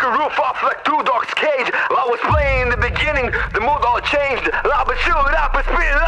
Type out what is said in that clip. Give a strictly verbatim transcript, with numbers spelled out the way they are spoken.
the roof off like two dogs' cage. I was playing in the beginning, the mood all changed. Loud but shoot up and spit it